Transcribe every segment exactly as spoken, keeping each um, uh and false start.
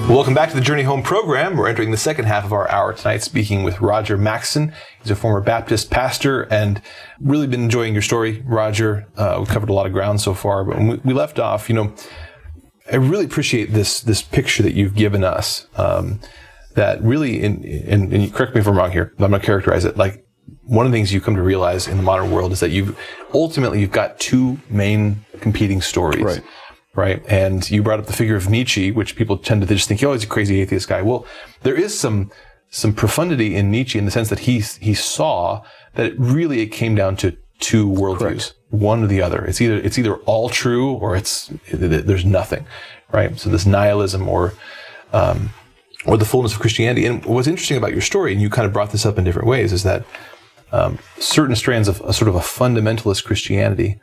Welcome back to the Journey Home program. We're entering the second half of our hour tonight, speaking with Roger Maxson. He's a former Baptist pastor, and really been enjoying your story, Roger. Uh, we've covered a lot of ground so far, but when we, we left off, you know, I really appreciate this this picture that you've given us. Um, that really, in, in, and correct me if I'm wrong here, but I'm going to characterize it like one of the things you come to realize in the modern world is that you've ultimately you've got two main competing stories. Right. Right. And you brought up the figure of Nietzsche, which people tend to just think, oh, he's a crazy atheist guy. Well, there is some, some profundity in Nietzsche in the sense that he, he saw that it really, it came down to two worldviews, Correct. one or the other. It's either, it's either all true or it's, it, there's nothing. Right. So this nihilism or, um, or the fullness of Christianity. And what's interesting about your story, and you kind of brought this up in different ways, is that, um, certain strands of a sort of a fundamentalist Christianity,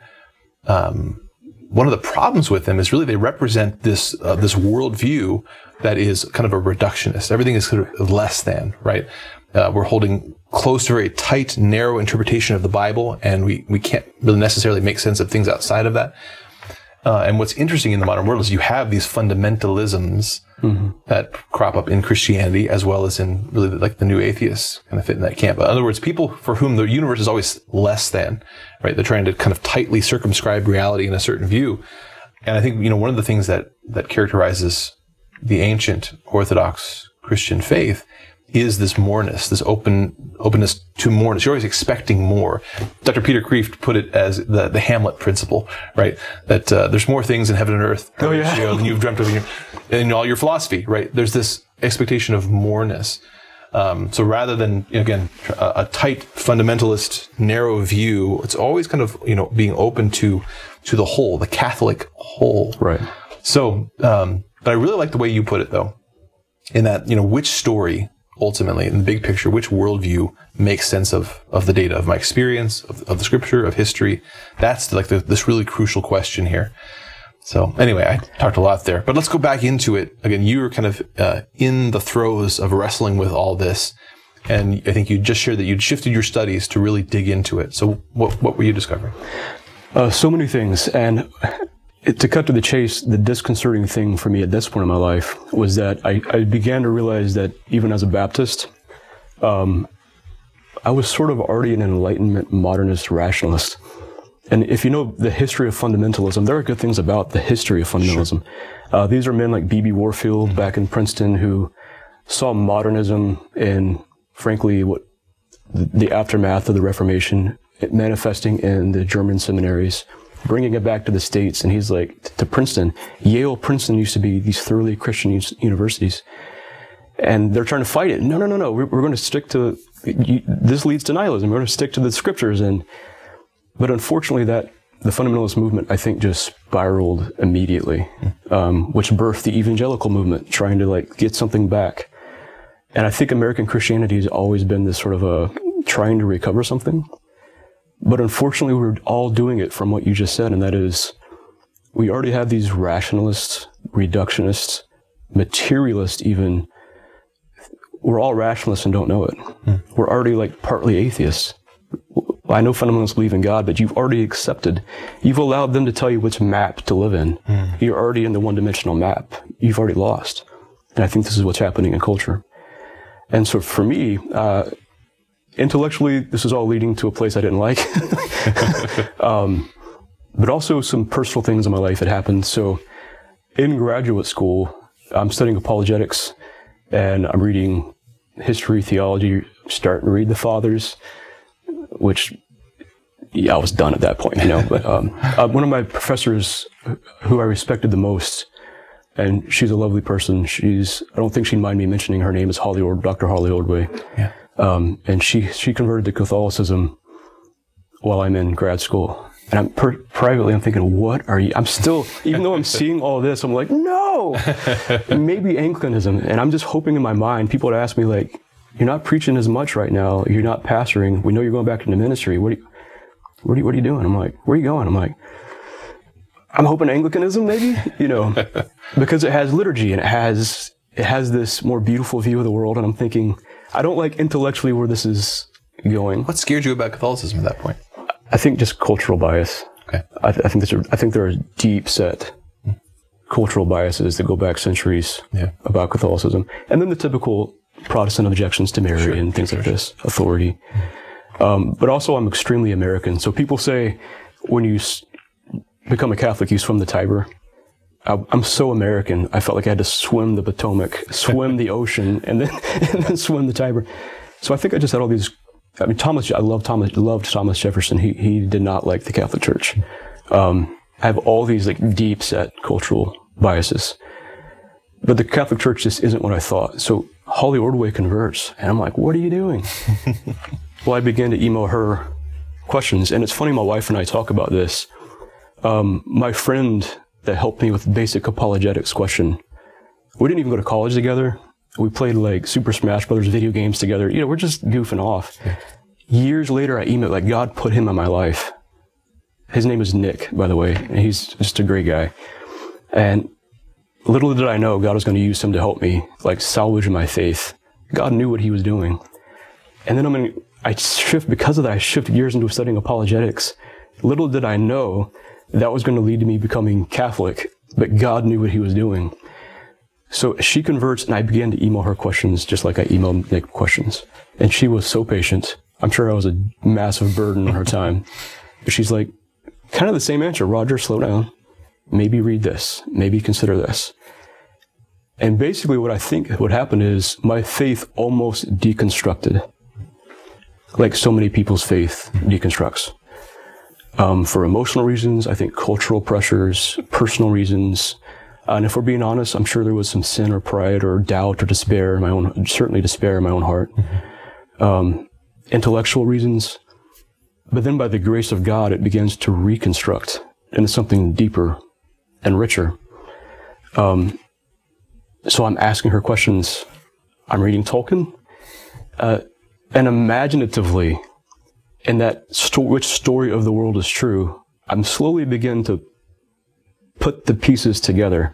um, one of the problems with them is really they represent this uh, this worldview that is kind of a reductionist. Everything is sort of less than, right? Uh, we're holding close to a very tight, narrow interpretation of the Bible, and we, we can't really necessarily make sense of things outside of that. Uh, and what's interesting in the modern world is you have these fundamentalisms mm-hmm. that crop up in Christianity as well as in really like the new atheists kind of fit in that camp. In other words, people for whom the universe is always less than, right? They're trying to kind of tightly circumscribe reality in a certain view. And I think, you know, one of the things that, that characterizes the ancient Orthodox Christian faith is this moreness, this open openness to moreness. You're always expecting more. Doctor Peter Kreeft put it as the, the Hamlet principle, right? That uh, there's more things in heaven and earth oh, yeah. you know, than you've dreamt of in, your, in all your philosophy, right? There's this expectation of moreness. Um, so rather than, again, a, a tight fundamentalist, narrow view, it's always kind of, you know, being open to to the whole, the Catholic whole. Right. So, um, but I really like the way you put it, though, in that, you know, which story ultimately, in the big picture, which worldview makes sense of, of the data, of my experience, of, of the scripture, of history. That's like the, this really crucial question here. So anyway, I talked a lot there, but let's go back into it. Again, you were kind of uh, in the throes of wrestling with all this, and I think you just shared that you'd shifted your studies to really dig into it. So what, what were you discovering? Uh, so many things, and it, to cut to the chase, the disconcerting thing for me at this point in my life was that I, I began to realize that even as a Baptist, um, I was sort of already an Enlightenment modernist rationalist. And if you know the history of fundamentalism, there are good things about the history of fundamentalism. Sure. Uh, these are men like B B Warfield back in Princeton who saw modernism in, frankly, what the aftermath of the Reformation manifesting in the German seminaries, bringing it back to the States. And he's like, to Princeton, Yale, Princeton used to be these thoroughly Christian universities. And they're trying to fight it. No, no, no, no. We're, we're going to stick to, you, this leads to nihilism. We're going to stick to the scriptures. And, but unfortunately that, the fundamentalist movement, I think, just spiraled immediately, um, which birthed the evangelical movement, trying to like get something back. And I think American Christianity has always been this sort of a trying to recover something. But unfortunately, we're all doing it from what you just said, and that is, we already have these rationalists, reductionists, materialists even. We're all rationalists and don't know it. Mm. We're already like partly atheists. I know fundamentalists believe in God, but you've already accepted. You've allowed them to tell you which map to live in. Mm. You're already in the one-dimensional map. You've already lost. And I think this is what's happening in culture. And so for me, uh, intellectually, this is all leading to a place I didn't like. um, but also some personal things in my life had happened. So in graduate school, I'm studying apologetics, and I'm reading history, theology, starting to read the Fathers, which, yeah, I was done at that point, you know. But um, uh, one of my professors who I respected the most, and she's a lovely person. She's, I don't think she'd mind me mentioning her name, is Holly Ord, Doctor Holly Ordway. Yeah. Um, and she, she converted to Catholicism while I'm in grad school. And I'm per- privately, I'm thinking, what are you, I'm still, even though I'm seeing all this, I'm like, no, maybe Anglicanism. And I'm just hoping in my mind, people would ask me like, you're not preaching as much right now. You're not pastoring. We know you're going back into ministry. What are you, what are you, what are you doing? I'm like, where are you going? I'm like, I'm hoping Anglicanism maybe, you know, because it has liturgy and it has, it has this more beautiful view of the world. And I'm thinking, I don't like intellectually where this is going. What scared you about Catholicism at that point? I think just cultural bias. Okay. I, th- I think there's a, I think there are deep set cultural biases that go back centuries yeah. about Catholicism. And then the typical Protestant objections to Mary sure, and things sure, like this, authority. Um, but also I'm extremely American. So people say when you s- become a Catholic, you swim the Tiber. I, I'm so American. I felt like I had to swim the Potomac, swim the ocean, and then and then swim the Tiber. So I think I just had all these. I mean, Thomas. I love Thomas. Loved Thomas Jefferson. He he did not like the Catholic Church. Um, I have all these like deep set cultural biases, but the Catholic Church just isn't what I thought. So Holly Ordway converts, and I'm like, what are you doing? Well, I began to email her questions, and it's funny. My wife and I talk about this. Um, my friend that helped me with basic apologetics question. We didn't even go to college together. We played like Super Smash Brothers video games together. You know, we're just goofing off. Yeah. Years later, I emailed, like, God put him in my life. His name is Nick, by the way, and he's just a great guy. And little did I know God was going to use him to help me, like, salvage my faith. God knew what he was doing. And then I'm going to, I shift, because of that, I shifted gears into studying apologetics. Little did I know that was going to lead to me becoming Catholic, but God knew what he was doing. So she converts, and I began to email her questions just like I emailed Nick questions. And she was so patient. I'm sure I was a massive burden on her time. But she's like, kind of the same answer. Roger, slow down. Maybe read this. Maybe consider this. And basically what I think what happened is my faith almost deconstructed. Like so many people's faith deconstructs. Um, for emotional reasons, I think cultural pressures, personal reasons. Uh, and if we're being honest, I'm sure there was some sin or pride or doubt or despair in my own, certainly despair in my own heart. Mm-hmm. Um, intellectual reasons. But then by the grace of God, it begins to reconstruct into something deeper and richer. Um, so I'm asking her questions. I'm reading Tolkien. Uh, and imaginatively, in that sto- which story of the world is true, I'm slowly beginning to put the pieces together.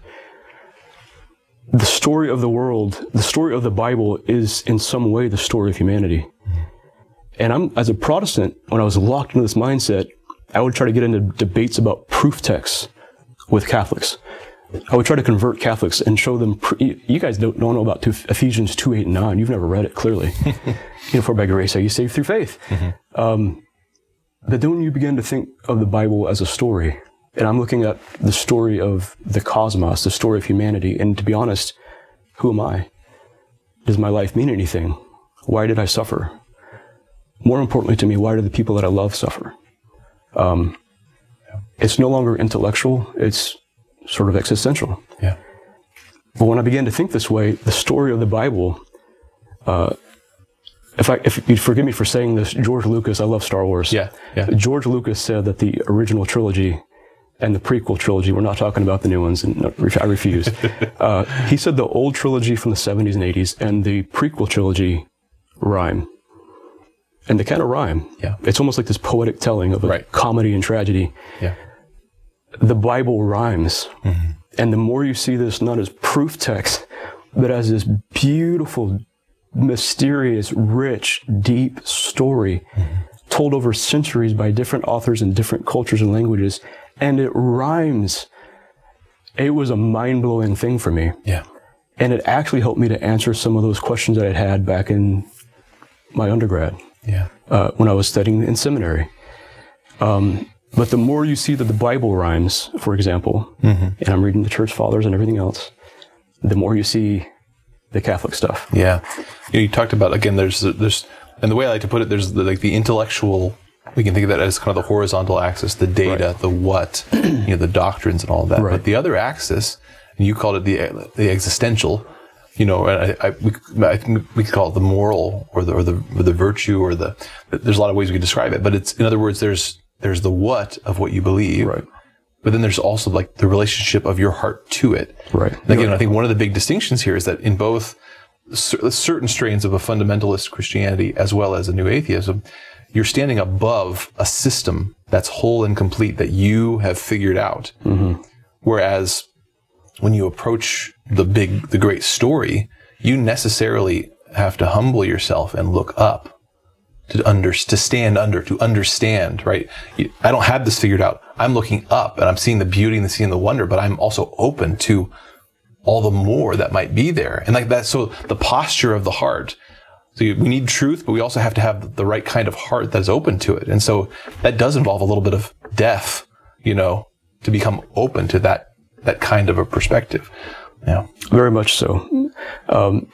The story of the world, the story of the Bible is in some way the story of humanity. And I'm, as a Protestant, when I was locked into this mindset, I would try to get into debates about proof texts with Catholics. I would try to convert Catholics and show them, you guys don't, don't know about two, Ephesians two, eight, and nine. You've never read it, clearly. You know, for by grace are you saved through faith. Mm-hmm. Um, but then when you begin to think of the Bible as a story, and I'm looking at the story of the cosmos, the story of humanity, and to be honest, who am I? Does my life mean anything? Why did I suffer? More importantly to me, why do the people that I love suffer? Um, it's no longer intellectual, it's sort of existential. Yeah. But when I began to think this way, the story of the Bible, uh, if I, if you forgive me for saying this, George Lucas, I love Star Wars. Yeah, yeah. George Lucas said that the original trilogy and the prequel trilogy, we're not talking about the new ones, and I refuse. uh, he said the old trilogy from the seventies and eighties and the prequel trilogy rhyme. And they kind of rhyme. Yeah. It's almost like this poetic telling of a right. comedy and tragedy. Yeah. The Bible rhymes. Mm-hmm. And the more you see this not as proof text, but as this beautiful, mysterious, rich, deep story mm-hmm. told over centuries by different authors in different cultures and languages, and it rhymes. It was a mind-blowing thing for me. Yeah. And it actually helped me to answer some of those questions that I'd had back in my undergrad. Yeah. Uh, when I was studying in seminary. Um, but the more you see that the Bible rhymes, for example, mm-hmm. and I'm reading the Church Fathers and everything else, the more you see the Catholic stuff. Yeah. You know, you talked about, again, there's, there's, and the way I like to put it, there's the, like the intellectual, we can think of that as kind of the horizontal axis, the data, right. the what, you know, the doctrines and all of that. Right. But the other axis, and you called it the, the existential, you know, I, I, we, I think we could call it the moral or the, or the, or the virtue or the, there's a lot of ways we could describe it, but it's, in other words, there's, there's the what of what you believe. Right. But then there's also like the relationship of your heart to it. Right. And again, I think one of the big distinctions here is that in both certain strains of a fundamentalist Christianity as well as a new atheism, you're standing above a system that's whole and complete that you have figured out. Mm-hmm. Whereas when you approach the big, the great story, you necessarily have to humble yourself and look up to under, to stand under, to understand, right? I don't have this figured out. I'm looking up and I'm seeing the beauty and seeing the wonder, but I'm also open to all the more that might be there. And like that, so the posture of the heart. So we need truth, but we also have to have the right kind of heart that is open to it. And so that does involve a little bit of death, you know, to become open to that, that kind of a perspective. Yeah. Very much so. Um,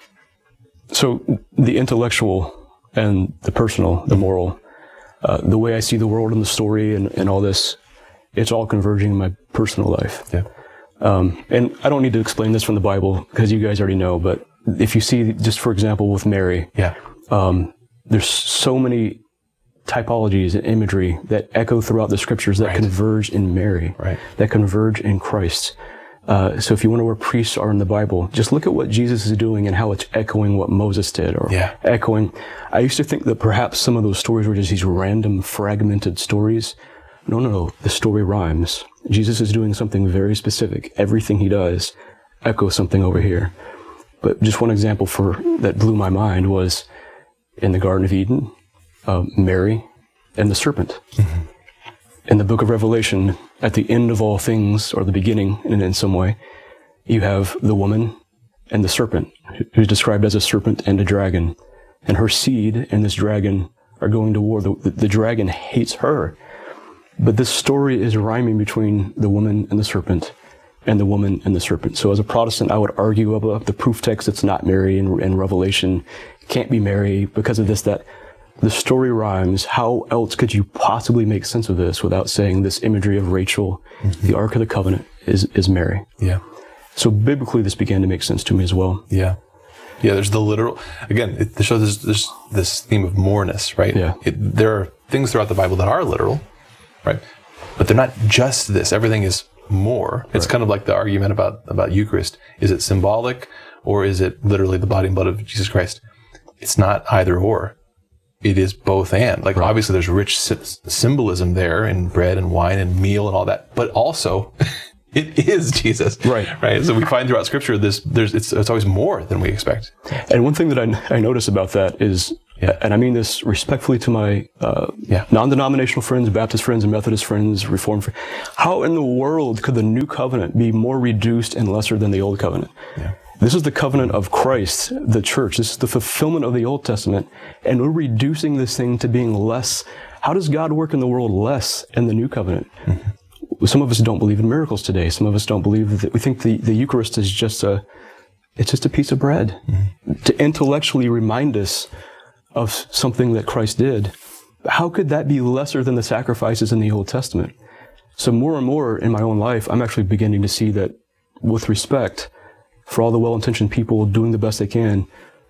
so the intellectual and the personal, the moral, uh, the way I see the world and the story and, and all this, it's all converging in my personal life. Yeah. Um, and I don't need to explain this from the Bible because you guys already know, but if you see, just for example, with Mary, yeah, um, there's so many typologies and imagery that echo throughout the scriptures that right. converge in Mary, right. that converge in Christ. Uh, so if you wonder where priests are in the Bible, just look at what Jesus is doing and how it's echoing what Moses did, or yeah. echoing. I used to think that perhaps some of those stories were just these random fragmented stories. No, no, no. The story rhymes. Jesus is doing something very specific. Everything he does echoes something over here. But just one example for that blew my mind was in the Garden of Eden, uh, Mary and the serpent. Mm-hmm. In the book of Revelation, at the end of all things, or the beginning in, in some way, you have the woman and the serpent, who's described as a serpent and a dragon. And her seed and this dragon are going to war. The, the, the dragon hates her. But this story is rhyming between the woman and the serpent, and the woman and the serpent. So as a Protestant, I would argue about the proof text. It's not Mary in, in Revelation. It can't be Mary because of this, that. The story rhymes. How else could you possibly make sense of this without saying this imagery of Rachel, mm-hmm. the Ark of the Covenant, is, is Mary? Yeah. So biblically, this began to make sense to me as well. Yeah. Yeah, there's the literal, again, it shows this, this, this theme of moreness, right? Yeah. It, there are things throughout the Bible that are literal, right? But they're not just this. Everything is more. It's right. kind of like the argument about, about Eucharist. Is it symbolic or is it literally the body and blood of Jesus Christ? It's not either or. It is both and. Like, right. obviously there's rich symbolism there in bread and wine and meal and all that, but also it is Jesus. Right. Right. So we find throughout Scripture this, there's, it's, it's always more than we expect. And one thing that I, I notice about that is, yeah. and I mean this respectfully to my uh, yeah. non-denominational friends, Baptist friends, and Methodist friends, Reformed friends, how in the world could the new covenant be more reduced and lesser than the old covenant? Yeah. This is the covenant of Christ, the church. This is the fulfillment of the Old Testament. And we're reducing this thing to being less. How does God work in the world less in the new covenant? Mm-hmm. Some of us don't believe in miracles today. Some of us don't believe that. We think the, the Eucharist is just a, it's just a piece of bread. Mm-hmm. To intellectually remind us of something that Christ did. How could that be lesser than the sacrifices in the Old Testament? So more and more in my own life, I'm actually beginning to see that with respect, for all the well-intentioned people doing the best they can,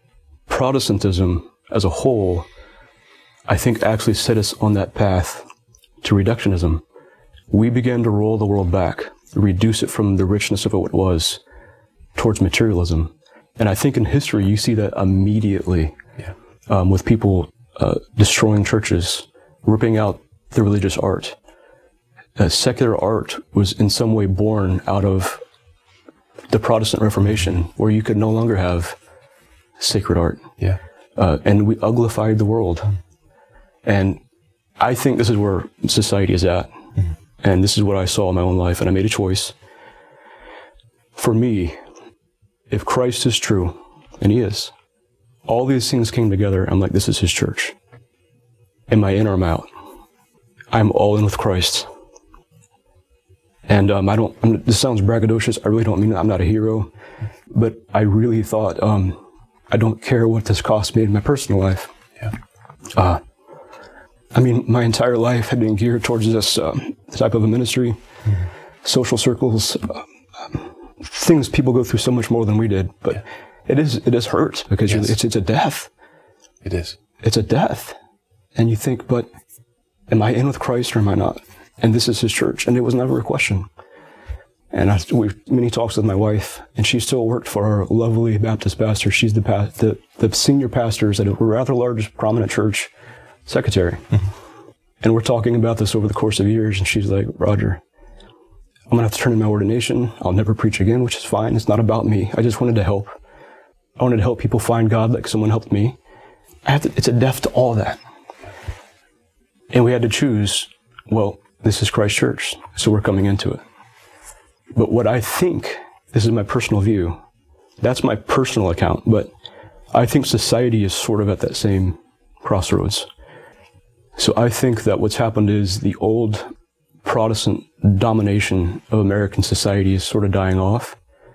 Protestantism as a whole, I think actually set us on that path to reductionism. We began to roll the world back, reduce it from the richness of what it was towards materialism. And I think in history, you see that immediately yeah. um, with people uh, destroying churches, ripping out the religious art. Uh, secular art was in some way born out of the Protestant Reformation, where you could no longer have sacred art. Yeah. Uh, and we uglified the world. And I think this is where society is at. Mm-hmm. And this is what I saw in my own life. And I made a choice. For me, if Christ is true, and he is, all these things came together. I'm like, this is his church. Am I in or am I out? I'm all in with Christ. And um, I don't, I'm, this sounds braggadocious. I really don't mean it. I'm not a hero. But I really thought, um, I don't care what this cost me in my personal life. Yeah. Uh, I mean, my entire life had been geared towards this um, type of a ministry, mm-hmm. social circles, uh, um, things people go through so much more than we did. But yeah. it is, it is hurt because yes. it's, it's a death. It is. It's a death. And you think, but am I in with Christ or am I not? And this is his church. And it was never a question. And I, we many talks with my wife, and she still worked for our lovely Baptist pastor. She's the pa- the, the senior pastors at a rather large, prominent church secretary. Mm-hmm. And we're talking about this over the course of years, and she's like, Roger, I'm going to have to turn in my ordination. I'll never preach again, which is fine. It's not about me. I just wanted to help. I wanted to help people find God like someone helped me. I have to, it's a death to all that. And we had to choose, well, this is Christ Church, so we're coming into it. But what I think, this is my personal view, that's my personal account, but I think society is sort of at that same crossroads. So I think that what's happened is the old Protestant domination of American society is sort of dying off.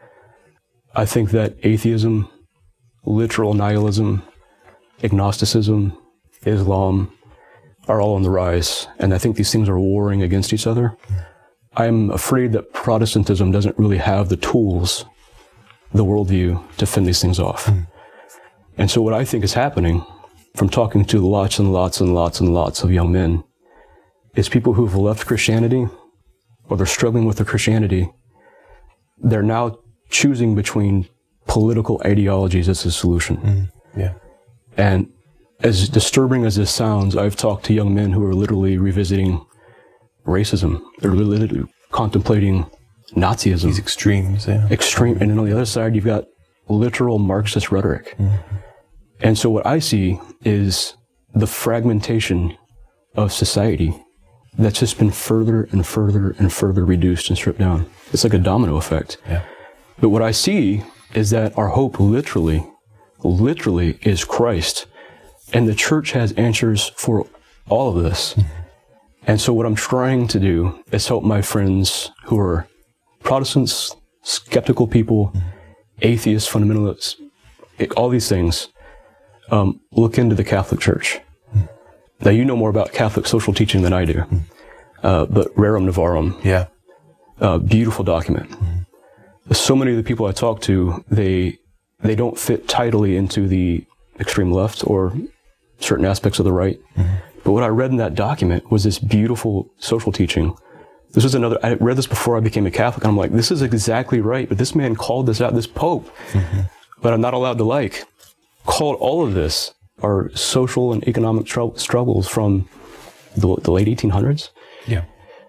I think that atheism, literal nihilism, agnosticism, Islam are all on the rise, and I think these things are warring against each other. I'm afraid that Protestantism doesn't really have the tools, the worldview, to fend these things off. Mm. And so what I think is happening, from talking to lots and lots and lots and lots of young men, is people who've left Christianity, or they're struggling with their Christianity, they're now choosing between political ideologies as a solution. Mm. Yeah. And as disturbing as this sounds, I've talked to young men who are literally revisiting racism. They're literally contemplating Nazism. These extremes, yeah. Extreme. And then on the other side, you've got literal Marxist rhetoric. Mm-hmm. And so what I see is the fragmentation of society that's just been further and further and further reduced and stripped down. It's like a domino effect. Yeah. But what I see is that our hope literally, literally is Christ. And the church has answers for all of this. Mm-hmm. And so what I'm trying to do is help my friends who are Protestants, skeptical people, mm-hmm. atheists, fundamentalists, all these things, um, look into the Catholic Church. Mm-hmm. Now, you know more about Catholic social teaching than I do, mm-hmm. uh, but Rerum Novarum, yeah, uh, beautiful document. Mm-hmm. So many of the people I talk to, they they don't fit tidily into the extreme left or certain aspects of the right. Mm-hmm. But what I read in that document was this beautiful social teaching. This was another, I read this before I became a Catholic, and I'm like, this is exactly right, but this man called this out, this Pope, mm-hmm. but I'm not allowed to like, called all of this are social and economic tr- struggles from the, the late eighteen hundreds. Yeah.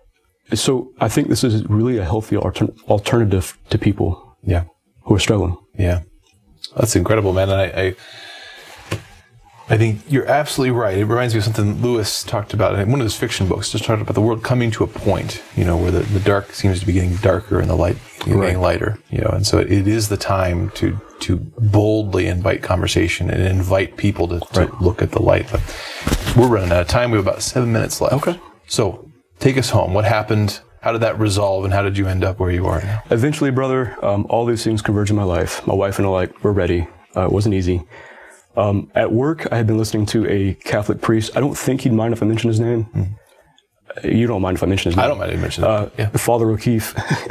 So I think this is really a healthy alter- alternative to people yeah. who are struggling. Yeah. That's incredible, man. And I, I I think you're absolutely right. It reminds me of something Lewis talked about in one of his fiction books, just talked about the world coming to a point, you know, where the, the dark seems to be getting darker and the light getting right. lighter, you know, and so it, it is the time to to boldly invite conversation and invite people to, to right. look at the light. But we're running out of time. We have about seven minutes left. Okay. So take us home. What happened? How did that resolve, and how did you end up where you are now? Eventually, brother, um, all these things converged in my life. My wife and I, like, we're ready. Uh, it wasn't easy. Um, at work, I had been listening to a Catholic priest. I don't think he'd mind if I mention his name. Mm-hmm. You don't mind if I mention his name? I don't mind if you mention it. Uh, yeah. Father O'Keefe.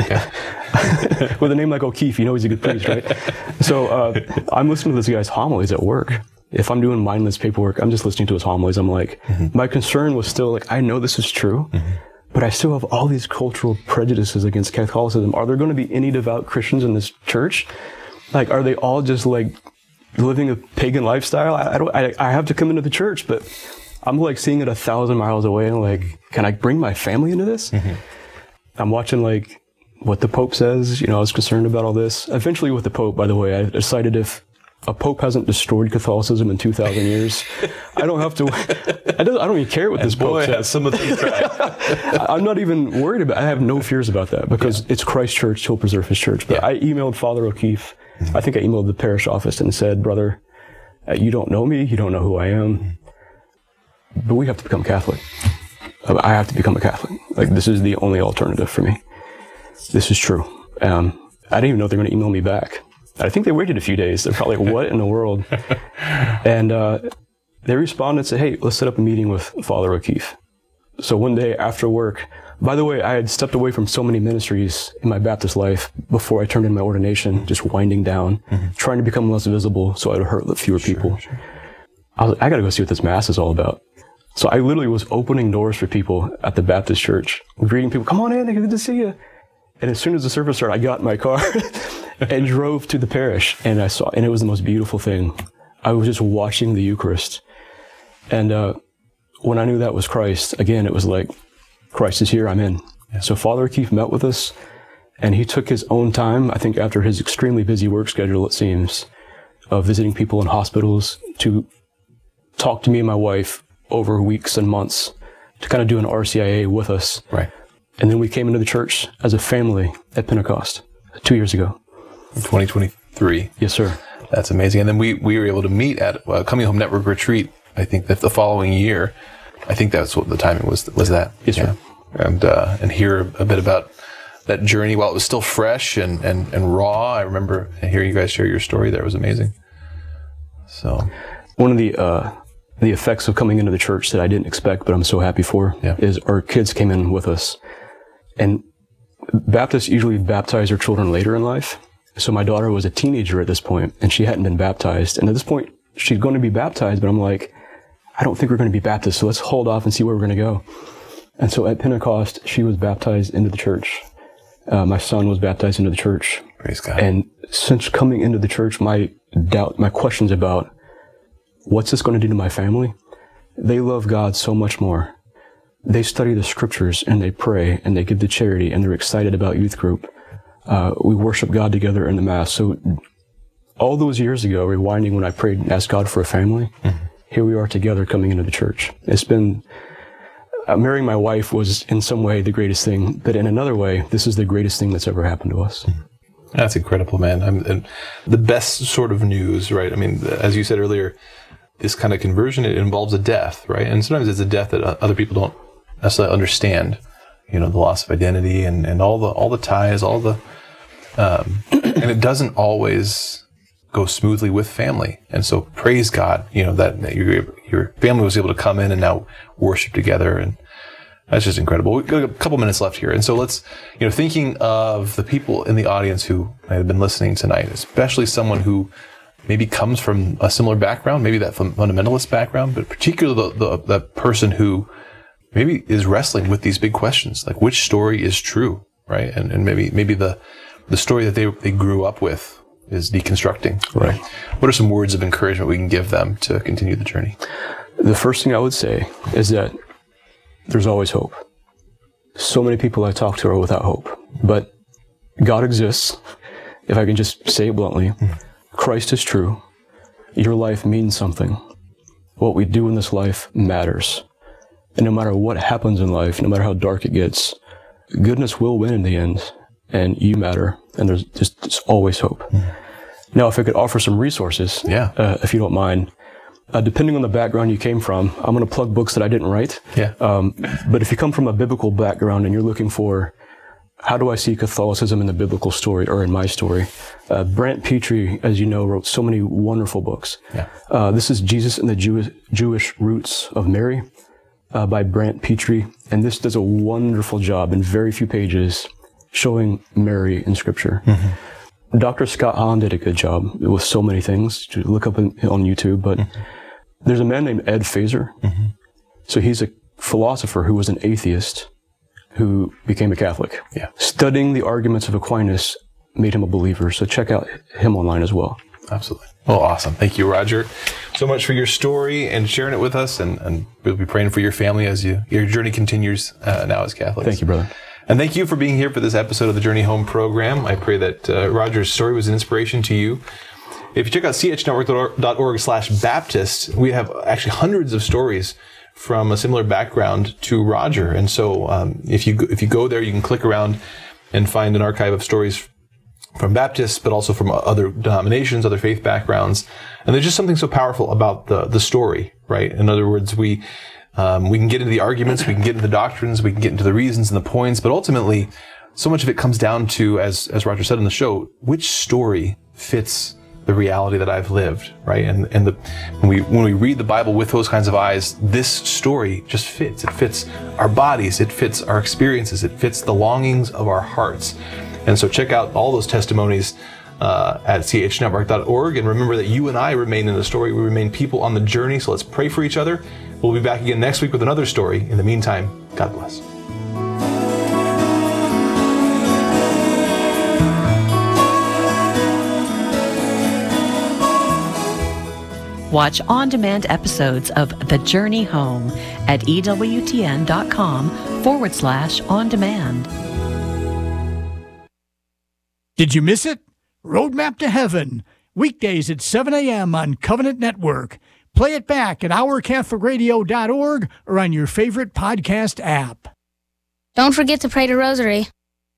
With a name like O'Keefe, you know he's a good priest, right? So uh, I'm listening to this guy's homilies at work. If I'm doing mindless paperwork, I'm just listening to his homilies. I'm like, mm-hmm. my concern was still like, I know this is true, mm-hmm. but I still have all these cultural prejudices against Catholicism. Are there going to be any devout Christians in this church? Like, are they all just like living a pagan lifestyle? I, I don't. I, I have to come into the church, but I'm like seeing it a thousand miles away, and like, can I bring my family into this? Mm-hmm. I'm watching like what the Pope says. You know, I was concerned about all this. Eventually, with the Pope, by the way, I decided if a Pope hasn't destroyed Catholicism in two thousand years, I don't have to. I don't. I don't even care what and this boy Pope says. Has some of these I'm not even worried about. I have no fears about that because yeah. it's Christ Church. He'll preserve His church. But yeah. I emailed Father O'Keefe. Mm-hmm. I think I emailed the parish office and said, brother, uh, you don't know me, you don't know who I am, mm-hmm. but we have to become Catholic. Uh, I have to become a Catholic. Like, this is the only alternative for me. This is true. Um, I didn't even know they were going to email me back. I think they waited a few days. They're probably like, what in the world? And uh, they responded and said, hey, let's set up a meeting with Father O'Keefe. So one day after work, by the way, I had stepped away from so many ministries in my Baptist life before I turned in my ordination, just winding down, mm-hmm. trying to become less visible so I would hurt fewer sure, people. Sure. I was like, I got to go see what this Mass is all about. So I literally was opening doors for people at the Baptist church, greeting people, come on in, good to see you. And as soon as the service started, I got in my car and drove to the parish, and I saw, and it was the most beautiful thing. I was just watching the Eucharist. And uh, when I knew that was Christ, again, it was like, Christ is here, I'm in. Yeah. So Father O'Keefe met with us, and he took his own time, I think after his extremely busy work schedule, it seems, of visiting people in hospitals, to talk to me and my wife over weeks and months to kind of do an R C I A with us. Right. And then we came into the church as a family at Pentecost two years ago. In twenty twenty-three. Yes, sir. That's amazing. And then we, we were able to meet at uh, Coming Home Network Retreat, I think, that the following year. I think that's what the timing was, was that. Yes, sir. Yeah. And, uh, and hear a bit about that journey while it was still fresh and, and, and raw. I remember hearing you guys share your story there. It was amazing. So, one of the uh, the effects of coming into the church that I didn't expect, but I'm so happy for, yeah. is our kids came in with us. And Baptists usually baptize their children later in life. So my daughter was a teenager at this point, and she hadn't been baptized. And at this point, she's going to be baptized, but I'm like, I don't think we're going to be Baptist, so let's hold off and see where we're going to go. And so at Pentecost, she was baptized into the church. Uh, my son was baptized into the church. Praise God. And since coming into the church, my doubt, my questions about what's this going to do to my family, they love God so much more. They study the scriptures and they pray and they give to charity and they're excited about youth group. Uh, we worship God together in the Mass. So all those years ago, rewinding when I prayed and asked God for a family, mm-hmm. here we are together coming into the church. It's been, uh, marrying my wife was in some way the greatest thing, but in another way, this is the greatest thing that's ever happened to us. Mm-hmm. That's incredible, man. I'm, and the best sort of news, right? I mean, as you said earlier, this kind of conversion, it involves a death, right? And sometimes it's a death that other people don't necessarily understand, you know, the loss of identity and, and all the, all the ties, all the, um, and it doesn't always go smoothly with family. And so praise God, you know, that, that your, your family was able to come in and now worship together. And that's just incredible. We've got a couple minutes left here. And so let's, you know, thinking of the people in the audience who might have been listening tonight, especially someone who maybe comes from a similar background, maybe that fundamentalist background, but particularly the, the, the person who maybe is wrestling with these big questions, like which story is true, right? And and maybe maybe the the story that they they grew up with is deconstructing. Right. What are some words of encouragement we can give them to continue the journey? The first thing I would say is that there's always hope. So many people I talk to are without hope, but God exists. If I can just say it bluntly, mm-hmm. Christ is true. Your life means something. What we do in this life matters. And no matter what happens in life, no matter how dark it gets, goodness will win in the end, and you matter, and there's just there's always hope. Mm. Now, if I could offer some resources, yeah. uh, if you don't mind, uh, depending on the background you came from, I'm going to plug books that I didn't write. Yeah. Um, but if you come from a biblical background and you're looking for, how do I see Catholicism in the biblical story or in my story? Uh, Brant Petrie, as you know, wrote so many wonderful books. Yeah. Uh, this is Jesus and the Jew- Jewish Roots of Mary. Uh, by Brant Petrie, and this does a wonderful job in very few pages showing Mary in Scripture. Mm-hmm. Doctor Scott Hahn did a good job with so many things to look up in, on YouTube, but mm-hmm. there's a man named Ed Feser. Mm-hmm. So he's a philosopher who was an atheist who became a Catholic. Yeah. Studying the arguments of Aquinas made him a believer, so check out him online as well. Absolutely. Well, awesome. Thank you, Roger, so much for your story and sharing it with us. And, and we'll be praying for your family as you your journey continues uh, now as Catholics. Thank you, brother. And thank you for being here for this episode of the Journey Home program. I pray that uh, Roger's story was an inspiration to you. If you check out c h network dot org slash Baptist, we have actually hundreds of stories from a similar background to Roger. And so um, if you go, if you go there, you can click around and find an archive of stories from Baptists, but also from other denominations, other faith backgrounds. And there's just something so powerful about the the story, right? In other words, we um, we can get into the arguments, we can get into the doctrines, we can get into the reasons and the points, but ultimately, so much of it comes down to, as as Roger said on the show, which story fits the reality that I've lived, right? And and the when we when we read the Bible with those kinds of eyes, this story just fits. It fits our bodies, it fits our experiences, it fits the longings of our hearts. And so check out all those testimonies uh, at c h network dot org. And remember that you and I remain in the story. We remain people on the journey. So let's pray for each other. We'll be back again next week with another story. In the meantime, God bless. Watch on-demand episodes of The Journey Home at E W T N dot com forward slash on demand. Did you miss it? Roadmap to Heaven, weekdays at seven a.m. on Covenant Network. Play it back at our catholic radio dot org or on your favorite podcast app. Don't forget to pray the rosary.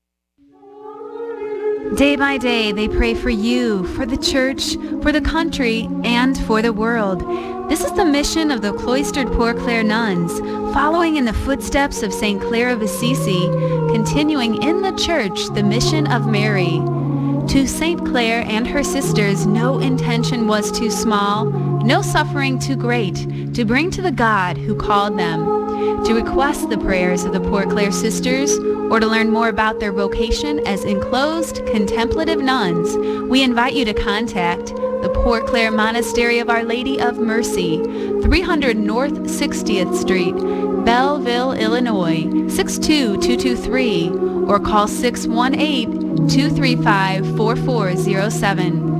Day by day, they pray for you, for the church, for the country, and for the world. This is the mission of the cloistered Poor Clare nuns, following in the footsteps of Saint Clare of Assisi, continuing in the church the mission of Mary. To Saint Clare and her sisters, no intention was too small, no suffering too great, to bring to the God who called them. To request the prayers of the Poor Clare sisters, or to learn more about their vocation as enclosed contemplative nuns, we invite you to contact the Poor Clare Monastery of Our Lady of Mercy, three hundred North sixtieth Street, Belleville, Illinois, six two two two three, or call six one eight, two three five, four four zero seven.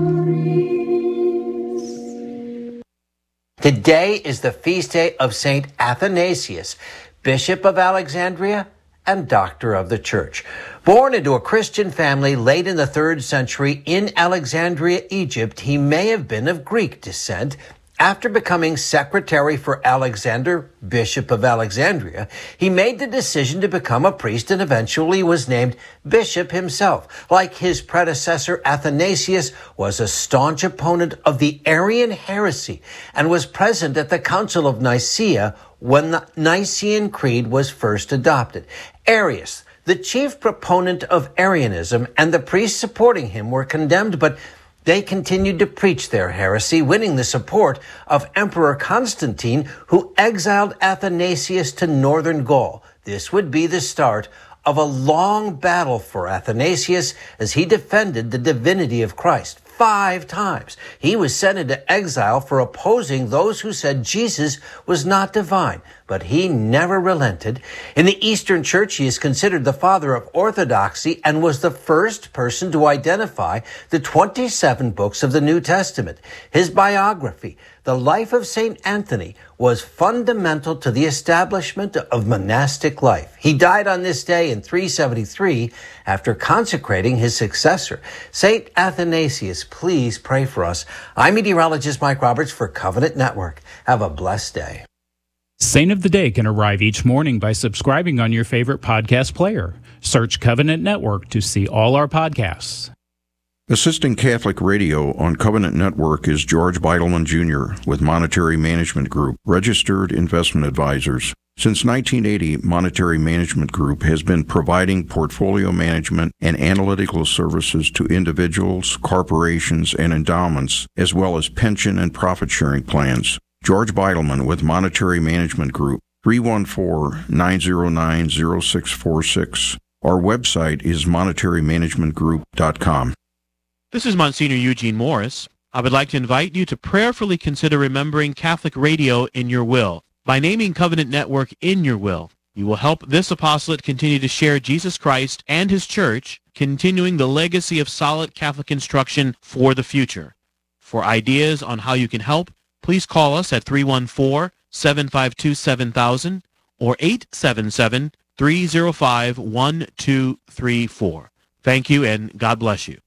Today is the feast day of Saint Athanasius, Bishop of Alexandria and Doctor of the Church. Born into a Christian family late in the third century in Alexandria, Egypt, he may have been of Greek descent. After becoming secretary for Alexander, Bishop of Alexandria, he made the decision to become a priest and eventually was named bishop himself. Like his predecessor, Athanasius was a staunch opponent of the Arian heresy and was present at the Council of Nicaea when the Nicene Creed was first adopted. Arius, the chief proponent of Arianism, and the priests supporting him were condemned, but they continued to preach their heresy, winning the support of Emperor Constantine, who exiled Athanasius to northern Gaul. This would be the start of a long battle for Athanasius as he defended the divinity of Christ. Five times he was sent into exile for opposing those who said Jesus was not divine, but he never relented. In the Eastern Church, he is considered the father of orthodoxy and was the first person to identify the twenty-seven books of the New Testament. His biography, The Life of Saint Anthony, was fundamental to the establishment of monastic life. He died on this day in three seventy-three after consecrating his successor. Saint Athanasius, please pray for us. I'm meteorologist Mike Roberts for Covenant Network. Have a blessed day. Saint of the Day can arrive each morning by subscribing on your favorite podcast player. Search Covenant Network to see all our podcasts. Assisting Catholic Radio on Covenant Network is George Beidelman Junior with Monetary Management Group, registered investment advisors. Since nineteen eighty, Monetary Management Group has been providing portfolio management and analytical services to individuals, corporations, and endowments, as well as pension and profit-sharing plans. George Beidelman with Monetary Management Group, three one four, nine zero nine, zero six four six. Our website is monetary management group dot com. This is Monsignor Eugene Morris. I would like to invite you to prayerfully consider remembering Catholic Radio in your will. By naming Covenant Network in your will, you will help this apostolate continue to share Jesus Christ and His Church, continuing the legacy of solid Catholic instruction for the future. For ideas on how you can help, please call us at three one four, seven five two, seven thousand or eight seven seven, three zero five, one two three four. Thank you, and God bless you.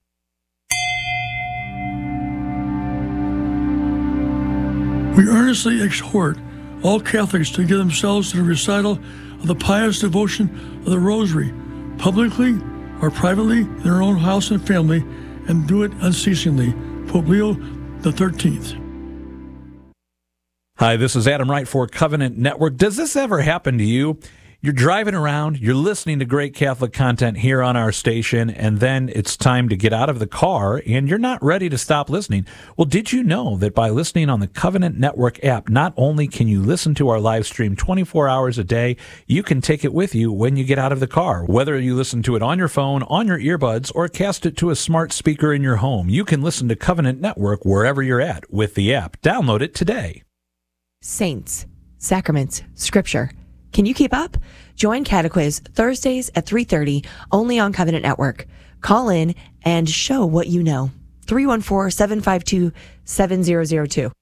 We earnestly exhort all Catholics to give themselves to the recital of the pious devotion of the Rosary, publicly or privately in their own house and family, and do it unceasingly. Pope Leo the thirteenth. Hi, this is Adam Wright for Covenant Network. Does this ever happen to you? You're driving around, you're listening to great Catholic content here on our station, and then it's time to get out of the car, and you're not ready to stop listening. Well, did you know that by listening on the Covenant Network app, not only can you listen to our live stream twenty-four hours a day, you can take it with you when you get out of the car. Whether you listen to it on your phone, on your earbuds, or cast it to a smart speaker in your home, you can listen to Covenant Network wherever you're at with the app. Download it today. Saints, sacraments, scripture. Can you keep up? Join Catequiz Thursdays at three thirty, only on Covenant Network. Call in and show what you know. three one four, seven five two, seven zero zero two.